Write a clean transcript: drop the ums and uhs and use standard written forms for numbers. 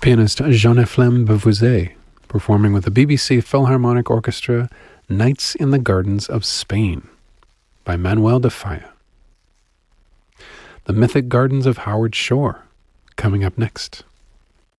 Pianist Jean-Ephlem Beauvoiset performing with the BBC Philharmonic Orchestra Nights in the Gardens of Spain by Manuel de Falla. The Mythic Gardens of Howard Shore coming up next.